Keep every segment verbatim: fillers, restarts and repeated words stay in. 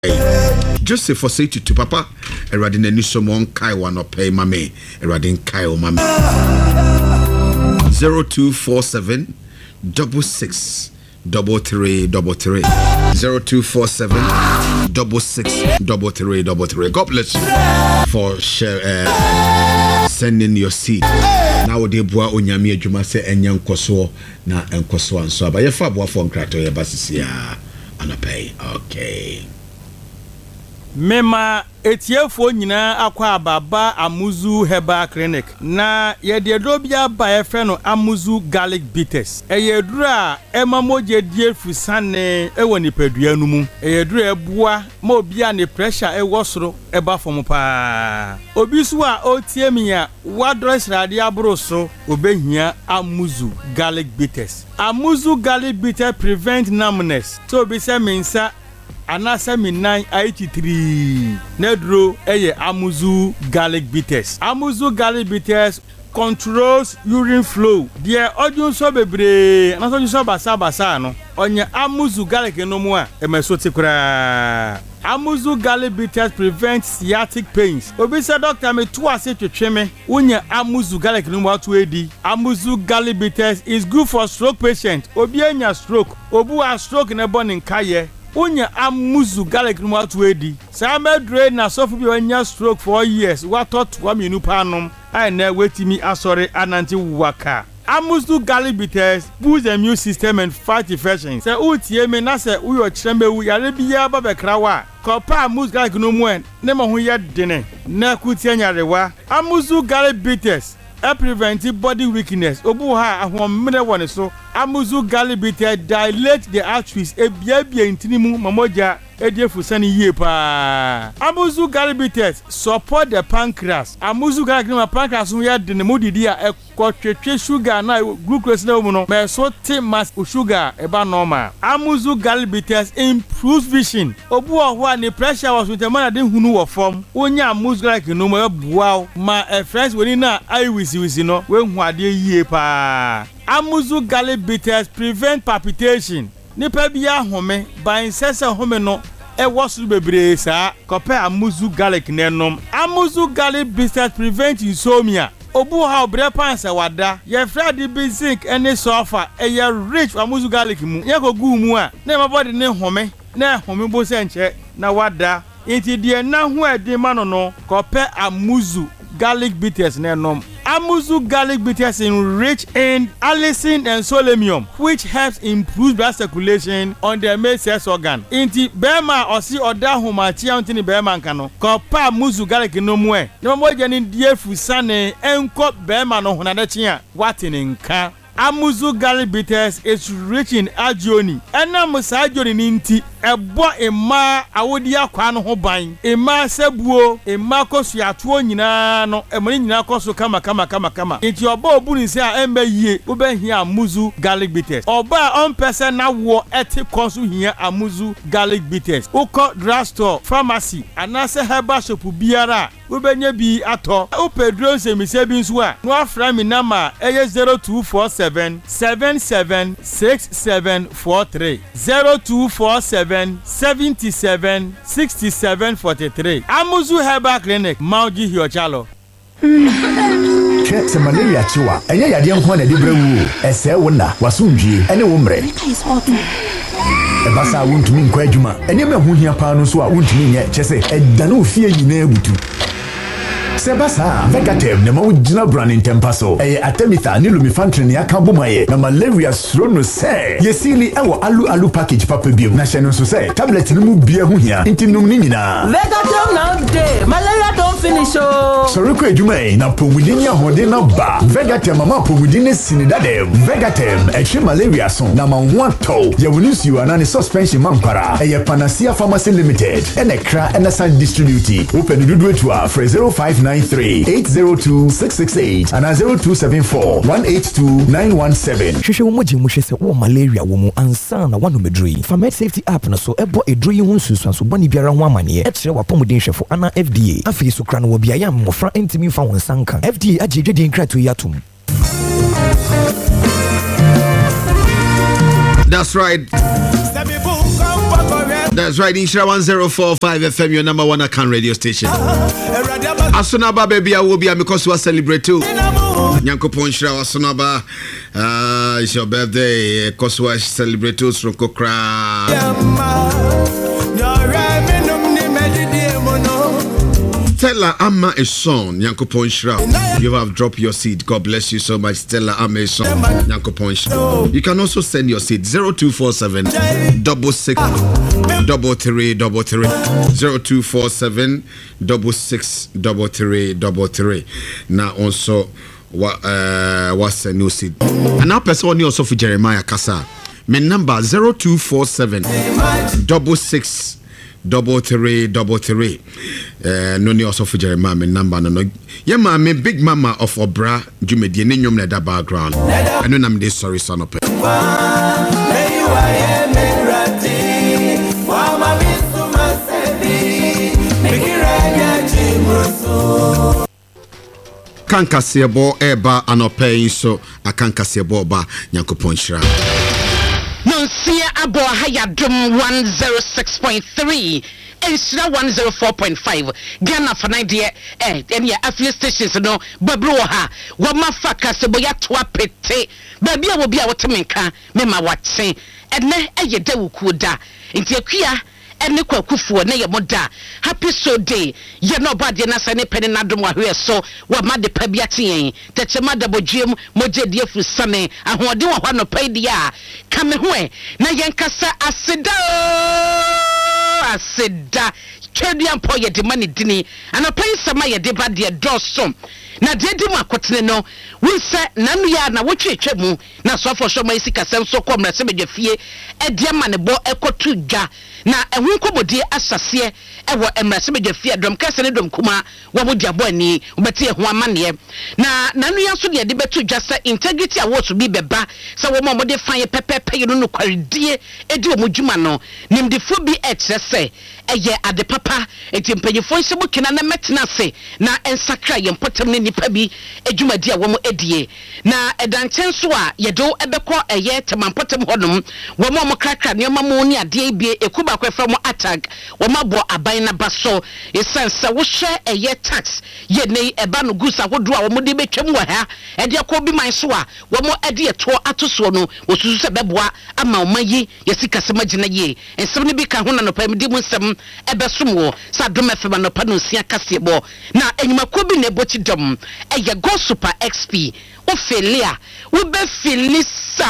Joseph for say to papa erade nani so mon kai wa no pay mame erade kai o mame zero two four seven double six double three double three zero two four seven double six double three double three. God bless you for share, uh, sending your seed. Now de boa onyame adwuma se enya nkoso na enkoso anso aba ye fa boa for nkrato ye basisia anapay. Okay. Mema etiefo nyina akwa ababa Amuzu Herbal Clinic na ye de dobia ba e fe no Amuzu Garlic Bitters eye dura ema moje die fusane e woni padua nu mu eye dura ebua ma obia ne pressure e wosoro e ba fom pa obi so a otie mi a wadro srade abro so obehia Amuzu Garlic Bitters. Amuzu Garlic Bitters prevent numbness so obi se mensa anasa minan eighty-three nedro eye Amuzu Garlic Bitters. Amuzu Garlic Bitters controls urine flow. Die odun so bebre na so so basa basa no onye Amuzu Garlic no mu a emeso tikura. Amuzu Garlic Bitters prevent sciatic pains. Obi say doctor me to ase twetwe me wonya Amuzu Garlic no mu atu edi. Amuzu Garlic Bitters is good for stroke patient. Obi anya stroke, obu a stroke na born in kaye Unya Amuzu Garlic no atu edi. Sa medre na sofu bi wanya stroke for years. What thought wa minu panom ai na wetimi asore ananti waka. Amuzu Garlic Bitters boost the immune system and fight infections. Say utie me na say uyo chembe wu yare biya ba bekrawa. Kopa Amuzu Garlic no mu en ne ma ho ye dene. Na kutie nyarewa. Amuzu Garlic Bitters e prevent body weakness. Obu ha ahomre woni so. Amuzu Garlic Bitters dilate the arteries e bia bia intinimu mamoja ediefu sani yie pa. Amuzu Garlic Bitters support the pancreas. Amuzu Garlic no pancreas no ya de ne modidi a ekotwetwe sugar na glucose na mu no me so te mass sugar e ba normal. Amuzu Garlic Bitters improves vision. Obu oho a ne pressure was with man de hunu wo form. Onya Amuzu Garlic no mo bua ma e friends woni na ai wisi wisi no we hu ade yie pa. Amuzu Garlic Bitters prevent palpitation. Nipa bia home ban sese home no e wosu bebre sa kope Amuzu Garlic nenom. Amuzu Garlic Bitters prevent insomnia. Obu ha obre pansa wada ye frade bi zinc ene sulfur e ye rich Amuzu Garlic mu ye ko gu mu a na mabody ne home na home bo se nche na wada inti de na ho edi ma no no kope Amuzu Garlic Bitters nenom. Amuzu Garlic Bitters is rich in allicin and selenium, which helps improve blood circulation on the male sex organ. Inti bema osi oda humachi antini bema nkano. Kopa Amuzu Garlic no mwe. No mo jeni die fusane enko bema no hunadechi a watini nka. Amuzu Garlic Bitters is rich in agioni. Ena musa agioni ninti ebo ema awodi akwa no ho ban. Ema sebuo, ema kosu atuo nyina no, emani nyina kosu kama kama kama kama. Inti oba obu ni se a embe yie, ube hia Amuzu Garlic Bitters. Oba on person na wo eti konsu hia Amuzu Garlic Bitters. Uko drugstore, pharmacy, anase herbal shop biara, ube nye bi ato. Upe drone se mi se bi nsu a. No afra mi nama eye zero two four seven seven seven six seven four three zero two four seven seven seven six seven four three. Amuzu Herbal Clinic, Mauji Hiochalo. Che se malaria chiwa enye yade nko na de brewu ese wona wasundwie ene wo mre e basa wontumi nkwa adwuma enye me ho hia pa no so a wontumi nye chese edane ofie nyina ebutu Sebasa, Vegatem, ne mau jina brand in tempaso. Eye atemitha ni lumifantrin ya kambumaye. Na malaria srono se. Yesili ewo alu alu package pape bio. Na sheno so se. Tablet ni mu bia hu hia. Inti num ni nyina. Vegatem now day. Malaria don't finish oh. Soroko edwuma na pomudini ya hode na ba. Vegatem mama pomudini sinidadem. Vegatem echi malaria son na manwato. Ye wunisi yu anani suspension mampara. Eye Panacea Pharmacy Limited. Ene kra ene san distributi. Open dudu etua for zero five nine three eight zero two six six eight and zero two seven four one eight two nine one seven. Hwehwe wo moje muhwe se wo malaria wo mu ansa na wano medrui. Famed Safety app na so ebo edrui ho nsusuanso boni biara ho amane e kire wa pomuden hwefo ana F D A. Afi so kra no wo bia ya mmofra entimi fa won sanka. F D A age dwedin krato yatum. That's right. That's right, Inshira one oh four point five F M, your number one account radio station. Asunaba baby, I will be because we are celebrating too. Nyanko Ponshira Asunaba, uh, it's your birthday, because we are celebrating Sroko Kra. Stella Amma a son, Nyanko Ponshira. You have dropped your seed. God bless you so much, Stella Amma a son, Nyanko Ponshira. You can also send your seed zero two four seven double six double three double three zero two four seven double six double three double three. Now also what uh what's a new seed? And now person also for Jeremiah Kasa. My number zero two four seven double six double three double three. Uh, no need also for Jeremiah my number no no. Yeah, ma me big mama of Obra Jumedi ne nyom na da background. I know I'm this sorry son of Kanka sebo eba anope so akanka sebo ba Nyankopon Hira. Nonsia abo hayadum one oh six point three Insira one oh four point five Ghana for ninety eh any affiliate stations no babro ha wa mafaka sebo ya to apete baby a wo bia wotemenka me ma wache ene eye da wukuda nti akua ene kwakufuo ne ye moda happy so day ye no bade na sane pene na dom ahwe so wa ma de pa bia tien techema da bodwem moje de afu sane ahode wa hwa no pa dia ka me ho e na yenkasa aseda aseda twedua mpo ye de mani dini anapai sama ye de ba de dosom na dedi mu akotene no wunse nanu ya na wotwetwe mu na sofo shoma isika senso komra se bedwafie ede ma ne bo ekotu dwa na ehun komodie asase ewo emrase bedwafie dom kase ne dom kuma wo mo diabo ani obeti ehun amane na nanu ya so de de betu dwa se integrity awoso bi beba se wo mo de fan ye pepepe ye no no kwaredie edi wo dwuma no nimdefo bi etrese eye ade papa etimpanyefo nsebo kina na metena se na ensakra ye mpotem ne nipa bi edwumadi a wo mo edie na edankyen so a yedo ebekọ eye temampotem honum wo mo mo krakra ne mamu ni ade bie ekuba kwefra mo attack wo mabo aban na baso esansa wo hwe eye tax ye nei eba no gusa hodo a wo mo de betwam wa ha ede akọ bi man so a wo mo ade eto atoso no wo susu se beboa ama wo mayi yesika se magina ye ensem ne bi ka ho na no pam di mu nsem ebesom wo sa dom efema no pa no sia kasebo na enyumako bi na ebochi dom eye go super xp o felia wo be filisa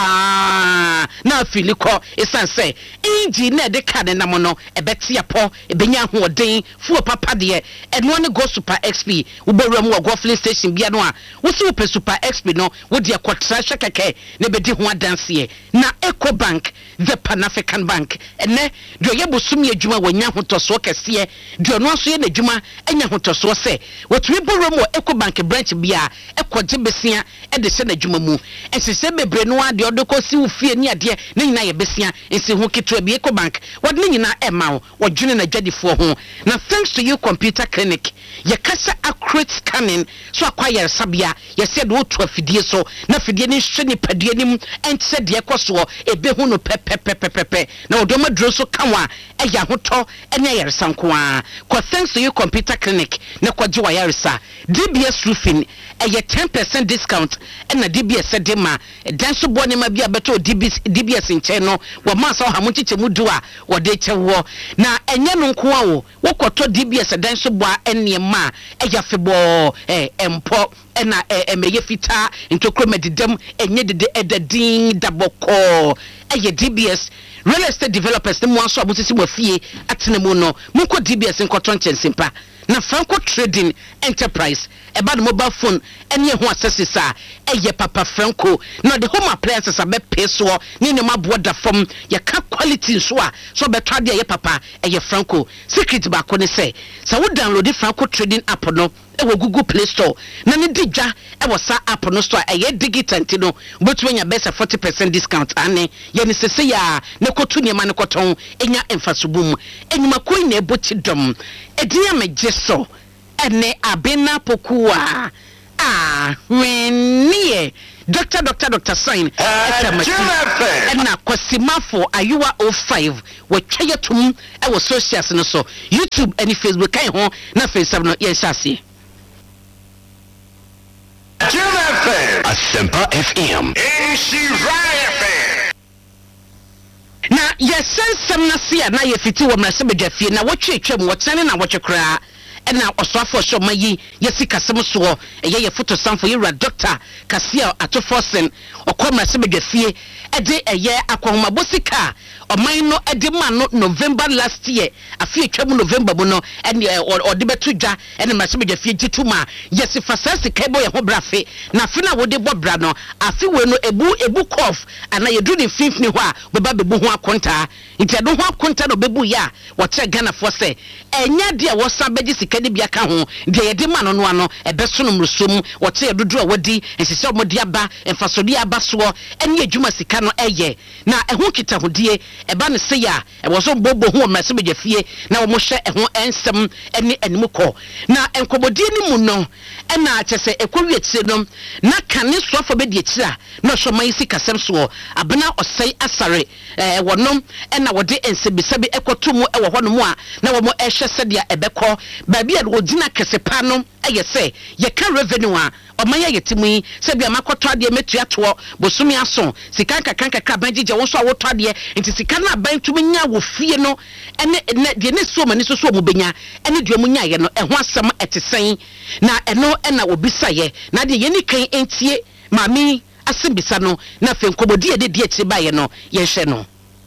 na filiko esanse inji na de ka ne nam no ebetia po ebenya ho oden fu papa de eno ne go super xp wo bewram wo go filling station bia no a wo se wo pe super xp no wo de akotra hwekeke ne bedi ho adanse na Eco Bank the Pan African Bank ene do ye bosum ye djuma wanya hotoso kese do no aso ye na djuma enya hotoso se wo tumi bewram wo Eco Bank branch bia ekoje besia e de se na djuma mu ensese bebre no ade odoko si wo fie ni ade ne nyina ye besia ensi ho keto bi Eco Bank wo de nyina e ma wo dwene na dwadifo ho na thanks to you computer clinic ye kasa accurate scanning so acquire sabia ye said wo to afidie so na afidie ni hwe ni padie nim entse de ekoso ebe hu no pepepepepe na odoma dro so kanwa eya hoto ene yeresanko a ko thanks to you computer clinic na kwaje wa yaresa D B S roofing eye ten percent discount na D B S de ma dan so bo ne ma bia beto D B S nche no wo ma so ha mo chiche mu du a wo de chewo na enye no nko a wo wo koto D B S dan so bo ene ma eya febo eh empo ena emeye fita ntokro medidem enye de edadin daboko eye D B S real estate developers ne mo aso abusisi mo fie atene mu no mo ko D B S nkoto nchensimpa na Franco Trading Enterprise eba the mobile phone enye ho accesses a eye papa Franco na the home appliances a be pay so ni ne maboa da from ye ka quality so a so beto ade eye papa eye Franco secret ba ko ne say so wo download the Franco Trading app no e wo Google Play Store na ne digja e wo sa app no store eye digital no botu enya best forty percent discount ane ye ne sese ya ne kotu ne ma ne koton enya emfasubum enyuma ko ne ebochi dom ediya mejeso ene abena pokua ah wenie Doctor Doctor Doctor Sign Etamati na Kosimafo Ayuwa oh five we twa tum e wo socials no so YouTube and Facebook kan ho na Facebook no ye hyase Asempa F M F M na yesensem na sia na yefiti wo mrasebedwafie na wotwetwam wotene na wotwekra ena oswafo shomayi yesi kasem so eye ye photo samfo yira doctor Kasia Atoforsen okomra sebedwafie ede eye akwahoma bosika oman no ede ma no November last year afie twam November mu no ene ode betudwa ene masebedwafie gituma yesi fasasi kaibo ye ho brafe na afi na wode bobra no afi we no ebu ebu cough ana yedu ne fifni ho a beba bebu ho akonta nti ado ho akonta no bebu ya wote Ghana fo se enya de wosa beji sikade bia ka ho de yede ma no no ano ebesono mrusom wote yedudu a wodi ensese omodi aba enfasodi aba so ene adwuma sika no eye na eho kita hodie eba ne se ya ewoso bobo ho mrase bedwafie na wo mo hye eho ensem ene animuko na enkobodie ni mu no ena kyese ekowie tire no na kane soafo be die tira na hwoma yi sika sem so abena osai asare eh wonom ena wode ensebisabi ekotumu ewo hɔ no mu a na wo mo ehwe sedia ebekɔ baabi a wodina kesepa no eye se ye ka revenue a omanya yetimi se bia makoto ade metua to bosumi aso sika kakran kakra banjije wo so a woto ade nti sika na ban tumi nya wo fie no ene de ne so mani so so mo benya ene de mu nya ye no eho asem etesen na eno ena obisa ye na de ye ni kan entie mami asibisa no na fe nkobodi de de etire ba ye no ye hwe no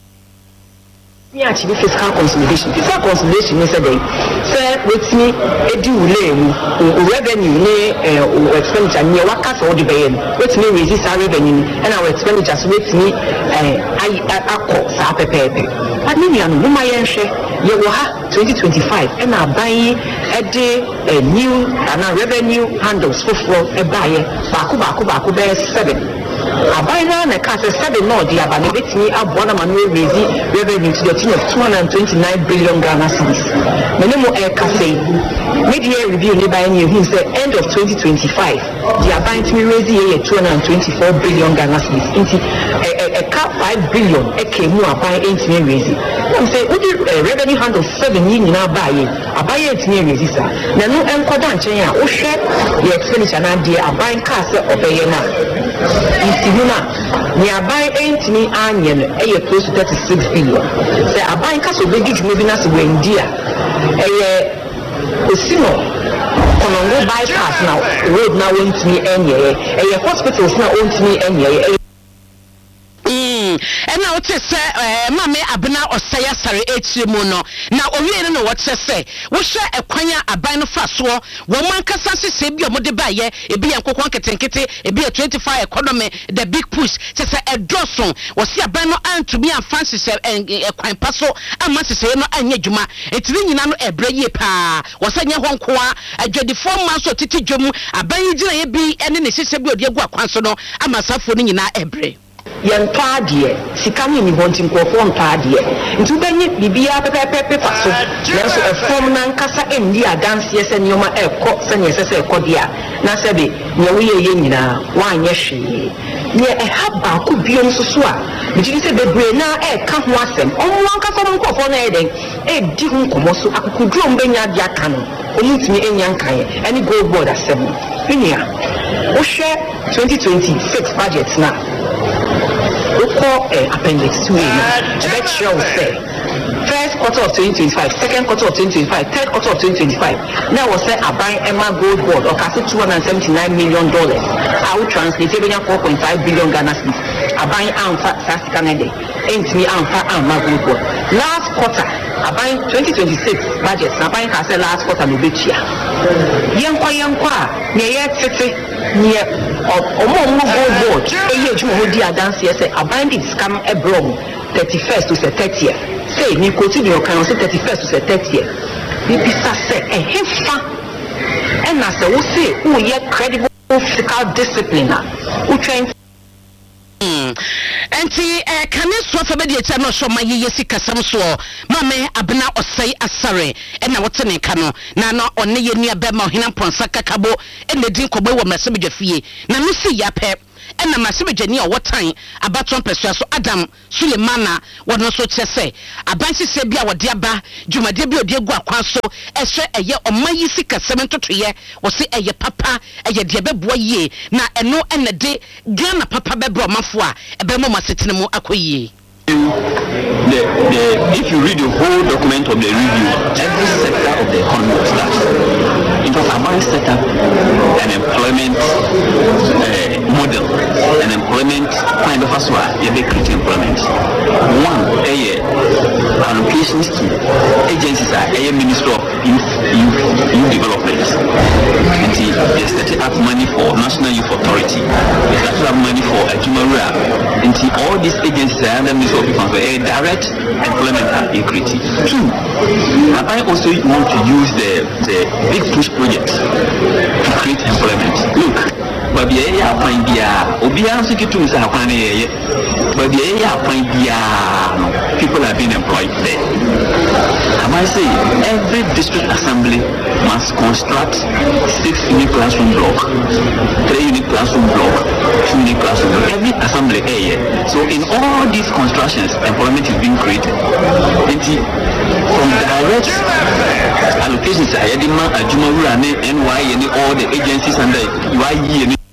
Yeah, actually fiscal consolidation. Fiscal consolidation is a day. Sir, with me, a do revenue, or expenditure near what cast or the bayan. With me, resist our revenue, and our expenditures with me, I call Sape Pepe. But maybe I'm no my share. You will have twenty twenty-five, and I'm buying a day a new and a revenue handles for a buyer. Baku Baku Baku Bear seven. Abaina na kase sabe no dia ba ne betimi abona manuel raise revenue to the tune of two hundred twenty-nine billion Ghana cedis. Mene mo e kase media review ne ba any who say end of twenty twenty-five dia ba ntimi raise here two hundred twenty-four billion Ghana cedis. Inti e ka five billion e ke mu aban ntimi raise. Am say udi revenue handle seven yin na ba ye abaye ntimi raise sa. Na no enkoda nchen a wo hwe the expenditure na dia aban kase obeye na Isihuna, ni abai entini anyen eye close to thirty-six billion. Se abai kaso begi jumbi nasi wendia eye osino konongo bypass na road na wentini enye eye hospitals na wentini enye. Ena wote se mame abena osaya sare etire mu no na owie no wote se wo hwe ekwanya aban no fa so wo mankasa sese bi omode baye ebi yankokon ketenkete ebi twenty-five economy the big push sese edoson wo se aban no antumi afansi se ekwan paso ama sese no anya dwuma etire nyina no ebre ye pa wo se nya honkoa adwadifo man so titi dwom aban yi gina ye bi ene ne sese bi odi egu akwan so no ama safo no nyina ebre Yankadie, Sikani wanting for form tadie. Into Benny, Bibia, Pepe, Paso, there's a form Nankasa India dance, yes, and Yoma air cops and yes, a Kodia. Nasabi, Nawi Yenina, one yeshi. Near a haba could be on Susua, which is a Brena air can't wash them. On one Casson of on aiding, a Dihun Comosu, I could drum Benya Diacano, only to me in Yankai, and it go board as seven. Pinia, Osha twenty twenty-six budgets now. Call appendix two A. That shows say first quarter of twenty twenty-five, second quarter of twenty twenty-five, third quarter of twenty twenty-five. Now was say I buy Emma Gold Board or cost two hundred seventy-nine million dollars. I will translate even four point five billion Ghana cedis. I buy Amfa South Canada. Ain't me Amfa Emma Gold Board. Last quarter, I buy twenty twenty-six budget. I buy Kase last quarter no betia. Yankwa yankwa, near tete, near Omo Gold Board. Eye jumo hodi adansi say I buy it scam a brom thirty-first to say thirtieth. Say me continue your can say thirty-first to say thirtieth. Me bisa say eh hefa. And na say we say who ye credible fiscal discipline na. Who trying Enti eh kane so fa be de etia no so maye yesi kasam so mame abena osai asare e na wote ne ka no na na one ye nua be ma ohina ponsa kakabo e na din kobo wo mrase bedwafie na no si ya pe ɛna Masebejani a wɔtan abaton pesua so Adam Sulemana wɔno so kyerɛ sɛ abansi sɛ bia wɔde aba dwumade bi odi egu akwan so ɛhwɛ ɛyɛ ɔman yi sika sɛm ntotoyɛ wɔse ɛyɛ papa ɛyɛ de bɛboa yie na ɛno ɛna de Ghana papa bɛbrɛ ɔmanfo a ɛbɛmɔ masetene mu akɔyie. The, the, if you read the whole document of the review, every sector of the economy was touched. In fact, Amman set up an employment uh, model, an employment kind of as well, a big create employment. One, a year allocations to agencies are a Ministry of Youth, Youth, Youth Development. And they started up money for National Youth Authority. They started up money for Ajumara. And all these agencies are under Ministry of Youth for a direct employment and equity. Two, and I also want to use the the big push project to create employment. Look, but the area of India, Obia Sekitum Sahapane, but the area of India, people are being employed there. Am I saying every district assembly must construct six unit classroom block, three unit classroom block, two unit classroom block, every assembly area. So in all these constructions, employment is being created. And from direct allocations, Ayadima, Ajuma, N Y, and all the agencies under U I E.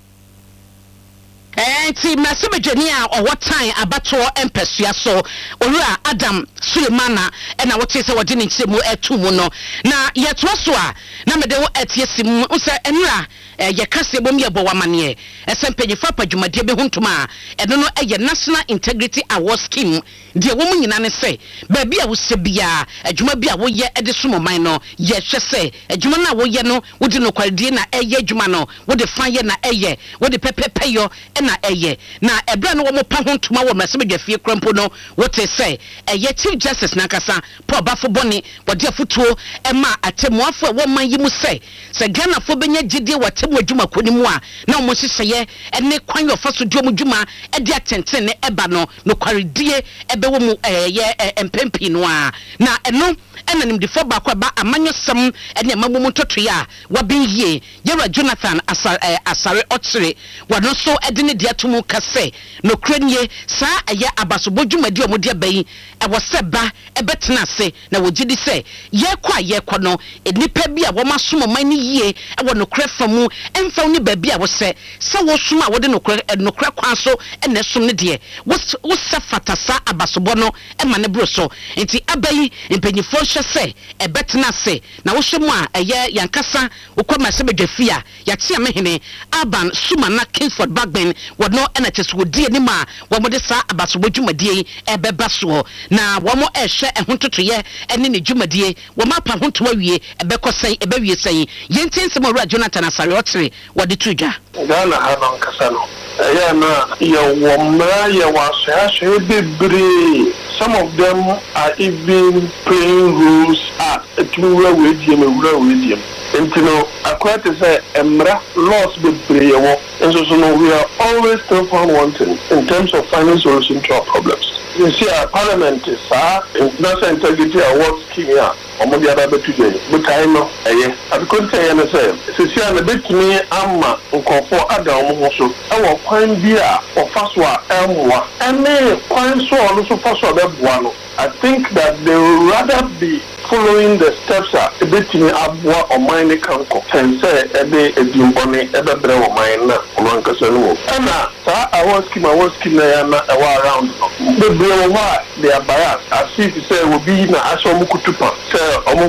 Enti Masebejani a ɔwɔtan abato empesua so owura Adam Sulemana ɛna wɔte sɛ wɔde ne nkyɛmu ɛtu mu no na yɛtoa so a na mede wo ɛtie sim sɛ ɛnura ye kase bom ye bo wamane esempenyifa padwumadie be huntuma eno no eye National Integrity Award Scheme de wo mu nyina ne se ba bia wo se bia adwuma bia wo ye ede somo man no ye hwe se adwuma na wo ye no wo de no kwardie na eye adwuma no wo de fan ye na eye wo de pepepeyo na eye na ebra no wo mo pa huntuma wo Masebejafie krampo no wo te se eye Chief Justice na kasa po bafo boni wo de afutuo e ma atemuafo wo man yi mu se se Ghana fo benya gidie watemu adwuma konimu a na mo hyehyeye ene kwan yo faso dio mu dwuma e de atenten ne eba no no kwaredie ebe wo mu eye empempi no a na eno ena nimdifo ba kwa ba amanyosem ene mamumu totoye a waben yie Yera Jonathan asare asare okyere wano so ede ne de atomu kase no kranie sa eye abasobo dwumadi omo de bayi e wo se ba ebetena ase na wogidi se ye kwa ye kwa no enipa bi a wo masomo man ni yie e wo no krefamu emfa ni ba bi a wo se se wo suma wo de no kre no kre kwan so ene som ne de wo se fatasa abasobo no e ma ne bro so enti abayi empanyifo hwe se ebetena ase na wo hwemu a eye yankasa wo kwa Masebejafie a yate amehene Aban Sumana Kingsford Bagben wono ena teswodie ni ma wo mo de sa abasobo dwumadie ebeba so na wo mo ehwe ehontotoye ene ne dwumadie wo ma pa honto awie ebekosai ebawie sai yentensem Yera Jonathan asare otere wo de tudwa Ghana haban kasa no eya na ye wo mra ye wasahwe bebre. Some of them are even playing rules at a two-way medium, a rural medium. And you know, according to say, Emra laws be brave, and so, so we are always still found wanting in terms of finding solution to our problems. You see, our parliament is our National Integrity Award Scheme here. Omo di aba betu je but I know eh abikon say na say sisi na betumi ama nkofo ada omo ho so e wo kwan bi a ofaso a emwa ene kwan so ono so faso be boa no. I think that they would rather be following the steps a betumi aboa oman kan ko sen say e be edimbone e be bre oman na oman kasa no ana sa award scheme award scheme na ya na e wa around no be bre oman they are biased as if say we be na aso mu kutupa when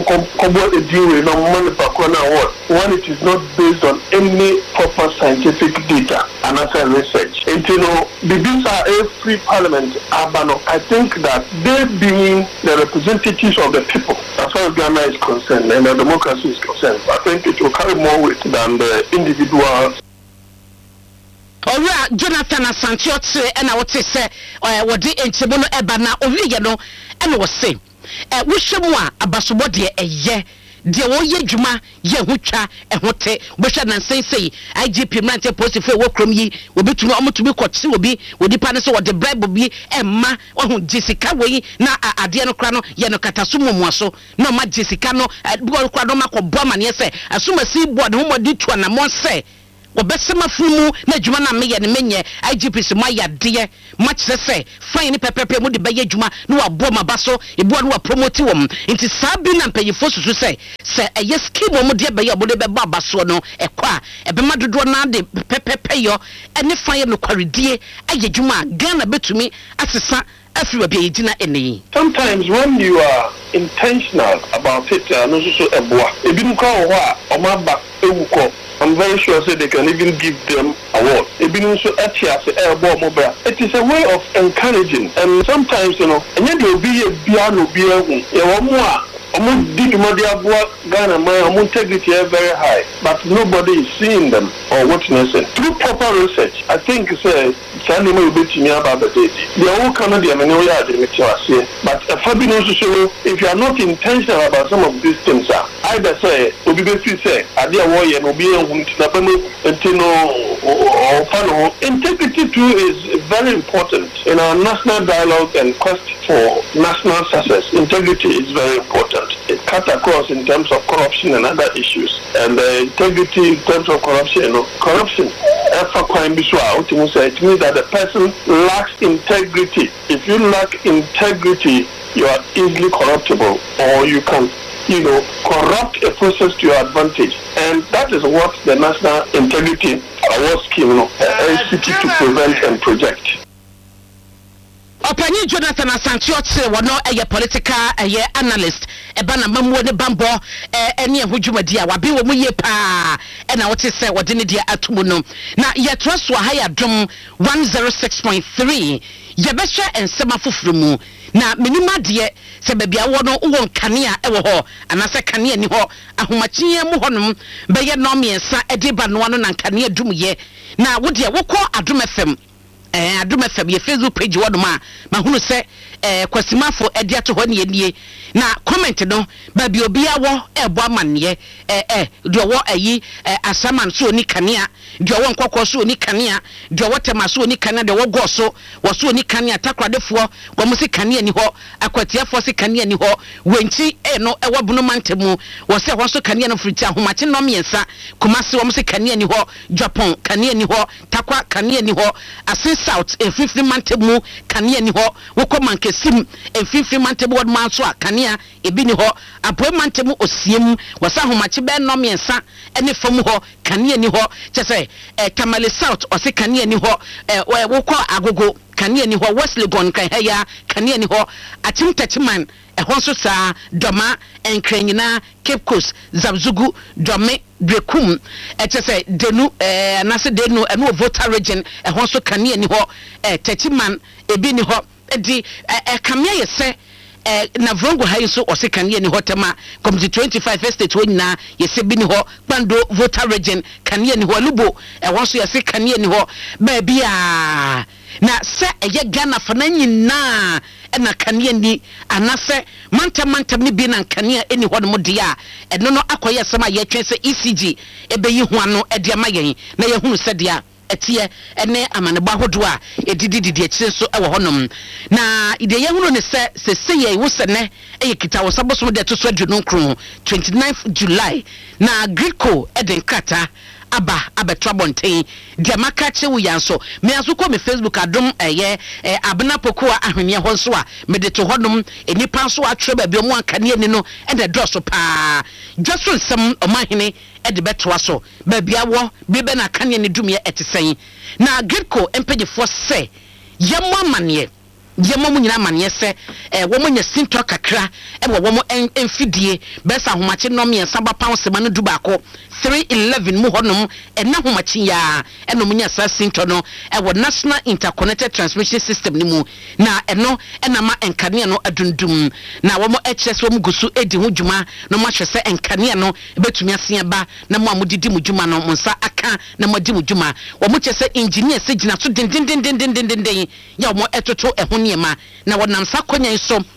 it is not based on any proper scientific data and other research. And you know, these are a free parliament, I think that they being the representatives of the people, as far as Ghana is concerned and the democracy is concerned, I think it will carry more weight than the individuals. Ora Jonathan Asante otere ena wote se wodi enchebo no eba na owiye no ena wo se eh wohwemu a abasobo de eye de wo ye dwuma ye hotwa ehote wohwa na nsensei I G P Mrante post fe wo krom yi obetumi omotumi kwotse obi odi pa ne so wode bribe bi emma ohun Jessica we na ade no kra no ye no kataso momuaso na ma Jessica no bo kra no makobɔ amane se asuma si board ho modi tu na mo se obesema fumu na adwuma na meyɛ ne menye I G P so mayade match say fine ni pepepe mu de bɛyɛ adwuma na wabɔ maba so eboa no wa promote wom nti saa bi na mpanyifo susu say sɛ ɛyɛ scheme mu de bɛyɛ obo de bɛba aba so no ɛkɔ a ɛbɛma dodo na de pepepe yo ɛne fine no kwaredie ayɛ adwuma Ghana betumi asesa. Sometimes when you are intentional about it, I'm very sure say they can even give them award. It is a way of encouraging, and sometimes you know, and then there will be a piano, be a Among deep Madiabua, Ghana, my integrity is very high, but nobody is seeing them or witnessing. Through proper research, I think say Sandy will be to me about the data. They are all Canadian and we are the material. But a Fabulous show, if you are not intentional about some of these things, either say, will be to say, I dear warrior, no be a or integrity too is very important in our national dialogue and quest for national success. Integrity is very important. It cuts across in terms of corruption and other issues. And uh, integrity in terms of corruption, you know, corruption. It means that the person lacks integrity. If you lack integrity, you are easily corruptible, or you can, you know, corrupt a process to your advantage. And that is what the National Integrity Award Scheme, you know, is seeking to prevent and project. Opani Jonathan Asantio wano eye political eye analyst eba na mamuo ne bambo ene ehudwumadi a wabe wo mu ye pa e na wote se wode ne dia atomu no na ye troso ha ya dom one oh six point three ye be hwe ensema foforo mu na minima de se babia wo no wo kanea e wo ho anase kanea ni ho ahomakye mu honom be ye no miensa e de ba no no na kanea dum ye na wo de wo kɔ Adom F M eh Adom F M ye Facebook page wo ma ma hunu se eh kwasimafo edi ato ho ne nie na comment no ba bi obi awo ebo amanne eh eh do wo ayi asaman so ni kanea do wo nkokɔ so ni kanea do wo tema so ni kanea do wo go so wo so ni kanea takradefo wo mo se kanea ni ho akwatiafo se kanea ni ho wenchi eh no e wo bunu mantemu wo se ho so kanea no friti ahomache no miensa kumase wo mo se kanea ni ho Japan kanea ni ho takwa kanea ni ho asin south e fifty mantemu kanea ni ho wo ko mankesim e fifty mantemu wod man so kanea ebi ni ho apoe mantemu osiem wasa ahomache be no miensa ene fam ho kanea ni ho chese eh Tamale South o se kanea ni ho eh wo ko agogo kanea ni ho Wesley Gon kan heya kanea ni ho Achimtachiman ehon so saa Doma Enkranyina Cape Coast Zabzugu Dome Brekum eh chese denu eh nase denu eno voter region ehon so kanea ni ho eh Tachiman ebi ni ho edi eh kamia yese eh na vrongo hayi so o se kanea ni hotema committee twenty-five estate wonyina yese bi ni ho Kpando voter region kanea ni ho Lubo eh wonso yese kanea ni ho ba bia na se eye Ghana fa na nyina na kanea ni anase mantam mantam ni bi na kanea eni ho no de a eno no akoye sema ye twen se E C G ebe yi ho ano e de amayen na ye hunu se de a etie ene amaneba hodo a edidididi akire so e wo honom na ide ye hunu ne se se se ye wo se ne e kita wo saboso de to so adwunu kro twenty-ninth July na Greco eden kata aba abetwa bonten de maka che wo yanso me aso ko me Facebook adom eye abena pokoa ahwene ho so a me de to honom enipa so atwe ba bi mu akane ni no e de do so pa dwaso nsem omahene e de betwa so ba bia wo bi be na kane ni dumye etesen na Greco empedefo se yemo amane yemo mu nyina amane se eh wo mo nya sinto kakra e wo mo enfidie besa homache no me nsaba pound sema no dubako three eleven mu honom ena homache ya eno mu nya sa sinto no e wo National Interconnected Transmission System ni mu na eno ena ma enkane no adundum na wo mo hs wo mu gusu edi ho dwuma no ma hwese enkane no betumi asia ba na mo amudidi mu dwuma no monsa aka na mo di mu dwuma wo mo chese engineer se gina so den den den den den den ya mo etoto eho niema na wonam sa konya nso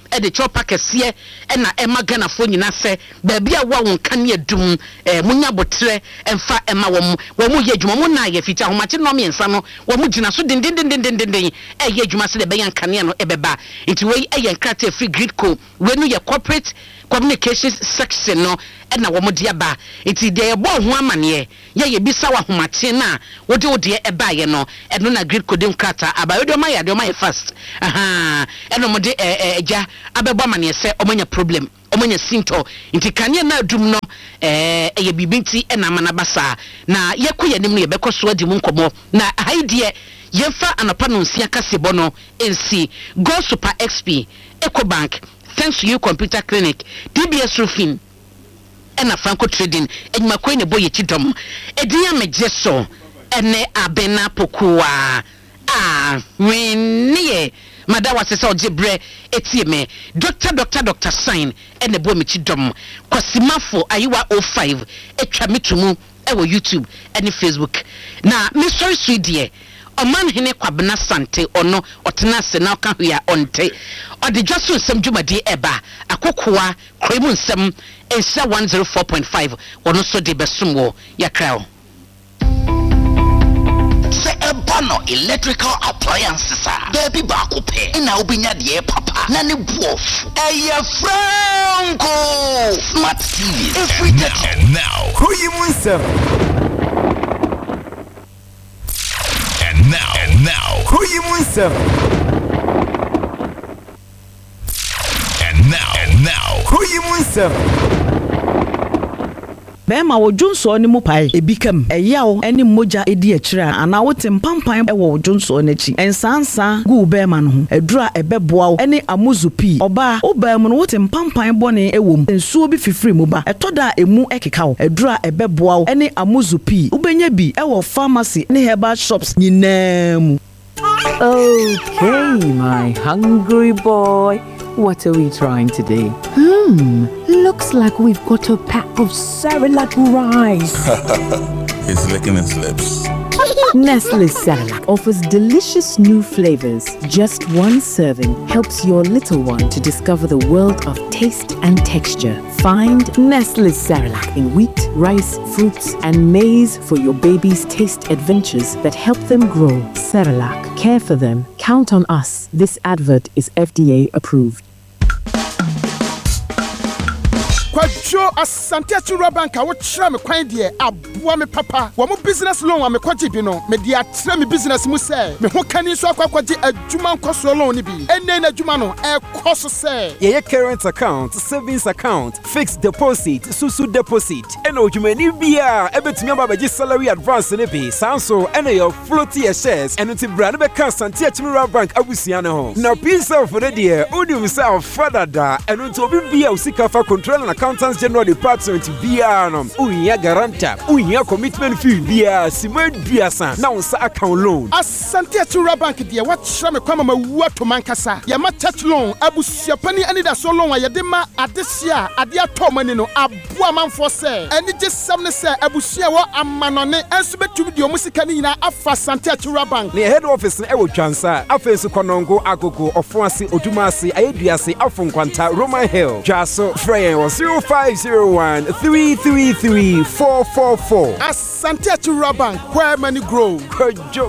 e de chopa kese e na e magana fo nyina se ba bia wo won kan ye dum eh munya botre emfa ema wo mu wo mu ye adwuma mu na ye fita homache no miensa no wo mu gina so den den den den den e ye adwuma se de be yan kane no e beba nti we e ye nkrate free grid co we no ye corporate communications section no e na wo mu dia ba nti de ye bo ho amane ye ye bisa wa homache na wo de wo de e ba ye no e no na grid co de nkrata aba we de ma ya de ma ye fast aha e no mo de eja abebo amane se omanya problem omanya sinto nti kane na adum no eh ye bibinti e na mana basa na ye ko ye nim no ye be koso adi mu nkomo na haidie yemfa anapa no nsia kasebo no nc Go Super X P Ecobank Thanks to You Computer Clinic D B S Roofing ena Franco Trading enyuma ko ne boye chidom ediya mejeso ene abena pokua ah winnie madawa sesa ojebre etieme doctor doctor doctor sign ene bo mechidom kwasimafo ayiwa oh five etwa mitumu ewo YouTube ene Facebook na mystery suidie oman hene kwabena sante ono otena se na ka hia onte ode dwaso nsem dwumadi eba akokoa kremu nsem ensa one oh four point five ono so de besumwo yakrao se ebono electrical appliances a baby ba ko pe na obinya de papa na ne buof eye franco smart T V every day and now who you nsem and now and now who you nsem and now and now who you nsem Bema wo Junso ni mu pai ebikam eyawo eni moja edi akira ana wote mpampan e wo Junso n'achi ensansa gu bema no ho edura ebeboa wo eni amuzupi oba oba mu no wote mpampan bone ewom ensuo bi fifiri mu ba etoda emu ekeka wo edura ebeboa wo eni amuzupi ubenya bi e wo pharmacy ne herbal shops nyinam. Okay, my hungry boy. What are we trying today? Hmm, looks like we've got a pack of Cerelac rice. It's licking its lips. Nestle Cerelac offers delicious new flavors. Just one serving helps your little one to discover the world of taste and texture. Find Nestle Cerelac in wheat, rice, fruits, and maize for your baby's taste adventures that help them grow. Cerelac, care for them. Count on us. This advert is F D A approved. Kwajo asante achura banka wo kira me kwan de aboa me papa wo mo business loan wa me kwaje bi no me dia tira me business mu se me ho kani so akwakwaje adwuma nkoso loan ni bi enne na adwuma no e koso se ye current account, savings account, fixed deposit, susu deposit eno odwuma ni bia e betumi ababaji salary advance ne bi sanso eno your floaty shares eno ti bra ne be kan asante achura bank abusia ne ho na pisa for the dear odium self father da eno to obi bia usika fa control na Accountants General Department Bianum, Uya Garanta, Uya Commitment Fee Bia, Simon Biasan, now sa account loan. Asante Achura Bank dear, what shame kwama ma wato mankasa. Ya ma touch loan, abu siapani ani da so loan ya dema adesia, adia to mani no abua manfo se. Ani je samne se abusia wo amanone enso betumi de omusika ni nyina afa Asante Achura Bank. The head office na ewo twansa, afensu konongo agogo ofoase odumase ayeduase afonkwanta Roman Hill. Jaso Freyen was zero five zero one three three three four four four. Asante Achura Bank, where money grow. Kwajo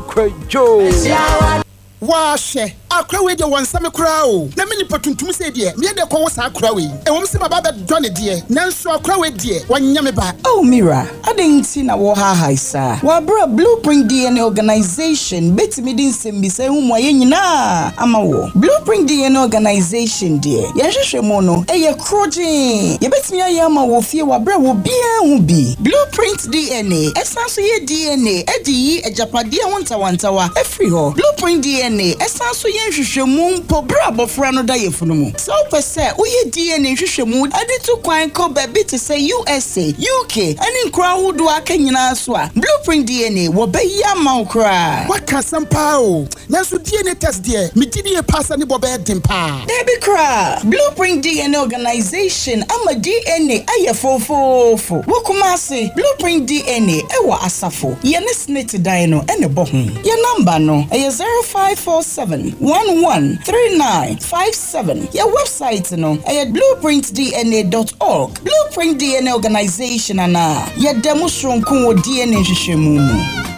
kwajo. Washe akra we de wansame kra o na meni patuntum se de me de ko wosa akra we e wom se baba be done de nanso akra we de wanya me ba. Oh Mira, adenti na wo ha haisa wa bra Blueprint D N A organization betimi din sembi se hu mo ye nyina ama wo Blueprint D N A organization de ye hwehwe mo no e ye krojin ye betimi aye ama wo fie wa bra wo bia hu bi Blueprint D N A esanso ye D N A edi yi ejapade wonta wanta wa efri ho Blueprint D N A esanso ye hwehwemu mpo bra bofra no da ye funu mu so pese uye D N A hwehwemu ade to kwan ko ba bi te say U S A U K ani nkra hudu aka nyina so a Blueprint D N A wo be ya ma nkra waka sampa o nanso D N A test de me gidi e passa ni bo be dempa debi kra Blueprint D N A organization ama D N A aye fofofo wo kuma se Blueprint D N A e wa asafo ye ne snete dan no ene bo ho ye number no e zero five four seven one one three nine five seven. Your website no at blueprint d n a dot org. Blueprint D N A organization ana ya demo shronko D N A hwehwemu.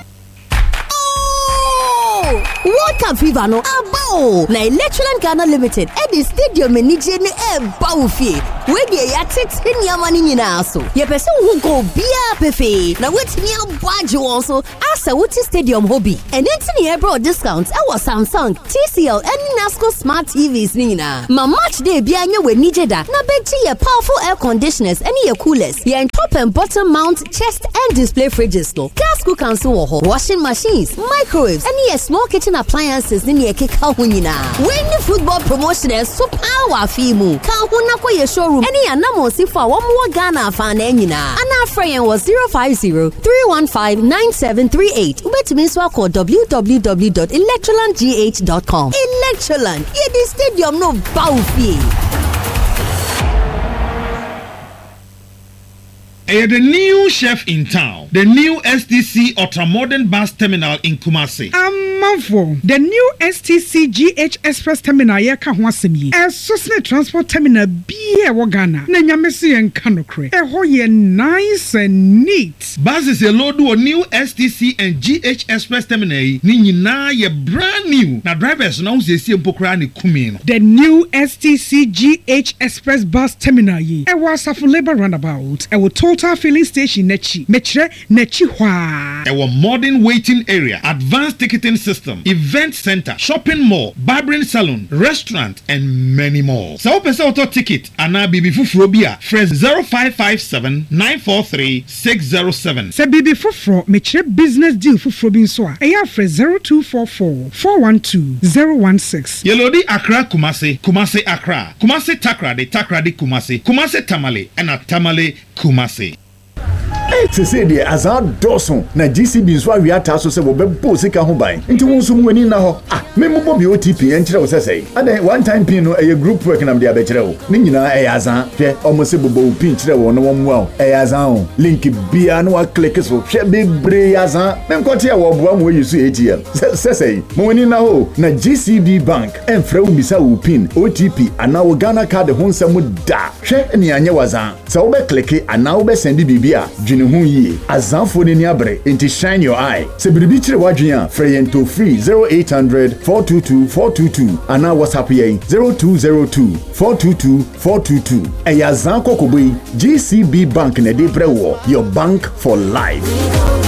World Cup fever no abo na Electroland Ghana Limited at the stadium enije ne e bawfie we dey ya sixteen yamani nyina so ye person who go bia pefe na wetimi abwaje won so asa wuti stadium hobby and entini e bro discounts e was Samsung, T C L and Nasco smart T Vs nyina ma match day bia nya we nije da na beti ye powerful air conditioners and ye coolers ye top and bottom mount chest and display fridges no gas cookers wo ho washing machines microwaves and ye small kitchen appliances ni ye keka ho nyina when the football promotion is so power fimu ka ho na ko ye showroom any anamo si for one more Ghana fan nyina ana friend was zero five zero three one five nine seven three eight ubetumi so call w w w dot electroland g h dot com. Electroland ye the stadium no bawfie. Uh, the new chef in town, the new S T C ultra-modern bus terminal in Kumasi. Amanfo, the new S T C G H Express terminal yeka ho asem yi. Esosne transport terminal biye wo Ghana. Na nyamese yen kanokre. Eho ye nice and neat. Buses ye load wo new S T C and G H Express terminal yi. Ni nyina ye brand new. Na drivers na usiesie mpokra ni kumi no. The new S T C G H Express bus terminal yi. Ewa Safu Labor Roundabout. Ewo total filling station nechi mechre nechi hwa a modern waiting area, advanced ticketing system, event center, shopping mall, barbering salon, restaurant and many more. So pesa auto ticket ana bibi fufuro bia fresh zero five five seven nine four three six zero seven. Se bibi fufuro mechre business deal fufuro bin so a eya fresh zero two four four four one two zero one six. Yelodi Accra Kumasi, Kumasi Accra, Kumasi Takrade, Takrade Kumasi, Kumasi Tamale and a Tamale Kumasi. Se se de azan doson na G C B so awia ta so se bo bebo sika ho ban nti won so mu ani na ho ah me mo bo bi O T P en kire wo se sei ade one time pin no e group work na me dia be kire wo ni nyina e azan hwe omo se bobo pin kire wo no wo mu a e azan link bia no wa click so hwe be bre azan me nkote e wo boa mo yisu A T M se sei mo ani na ho na G C B bank en fra wo bisa wo pin O T P ana wo Ghana card ho nsam da hwe ni anye wazan se wo be click ana wo be send bibia hu yi azanfo ni abre into shine your eye se biribi kire wadwen a free to free zero eight hundred four two two four two two ana WhatsApp ye zero two zero two four two two four two two e yazan kokobo G C B bank na de brewo your bank for life.